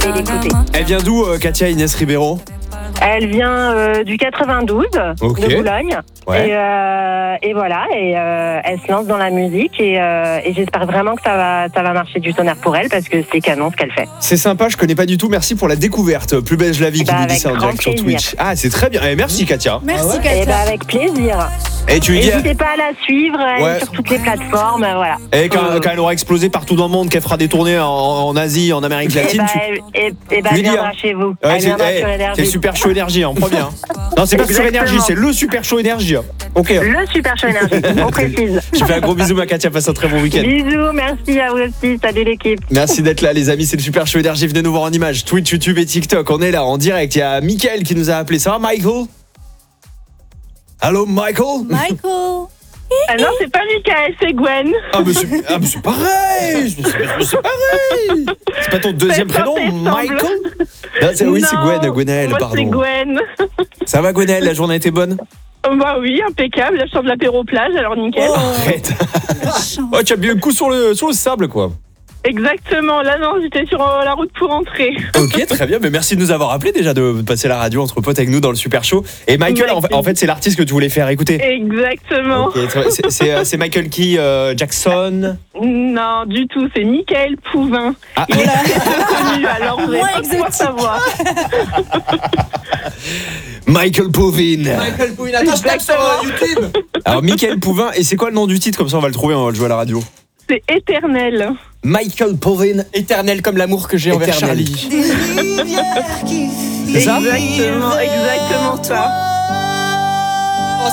et l'écouter. Elle vient d'où, Katia Inès Ribeiro? Elle vient du 92, Ok. de Boulogne. Ouais. Et voilà, elle se lance dans la musique et j'espère vraiment que ça va marcher du tonnerre pour elle parce que c'est canon ce qu'elle fait. C'est sympa, je connais pas du tout. Merci pour la découverte. Plus belle la vie qui nous dit avec ça en direct sur grand Twitch. Ah, c'est très bien. Merci Katia. Merci, Et Katia. avec plaisir. Et tu lui dis. N'hésitez pas à la suivre Ouais. sur toutes les plateformes, voilà. Et quand elle aura explosé partout dans le monde, qu'elle fera des tournées en Asie, en Amérique latine, elle lui dis, viendra hein. chez vous. Ouais, Elle viendra sur c'est Énergie. Super Show Énergie, en premier. Hein. Non, c'est pas Sur Exactement. Énergie, c'est le Super Show Énergie. Ok. Le Super Show Énergie, on précise. Je fais un gros bisou, ma Katia, passe un très bon week-end. Bisous, merci à vous aussi, salut l'équipe. Merci d'être là, les amis. C'est le Super Show Énergie. Venez nous voir en image. Twitch, YouTube et TikTok. On est là en direct. Il y a Mickaël qui nous a appelé. Ça va, Michael? Allô, Michael? Michael. Ah non, c'est pas Mickaël, c'est Gwen. Ah, mais c'est pareil. C'est pareil. C'est pas ton deuxième Ça prénom, fait Michael? semble. Oui, c'est Non, Gwenaël, moi, pardon. c'est Gwen. Ça va, Gwenaël? La journée était bonne? Bah oui, impeccable. Là, je sors de l'apéro plage, alors nickel. Arrête. Oh, tu as bien un coup sur le sable, quoi. Exactement. Là, non, j'étais sur la route pour rentrer. Ok, très bien. Mais merci de nous avoir appelé déjà, de passer la radio entre potes avec nous dans le Super Show. Et Michael, en fait, c'est l'artiste que tu voulais faire écouter. Exactement. Ok, c'est Michael qui Jackson. Non, du tout. C'est Mickaël Pouvin. Ah. Il est très connu, alors vous Moins n'allez pas pouvoir exotique. savoir. Michael Pouvin. Michael Pouvin, hashtag sur YouTube. Alors Michael Pouvin, et c'est quoi le nom du titre? Comme ça on va le trouver, on va le jouer à la radio. C'est éternel. Michael Pouvin. Éternel comme l'amour que j'ai envers Éternel. Charlie. C'est ça? Exactement ça.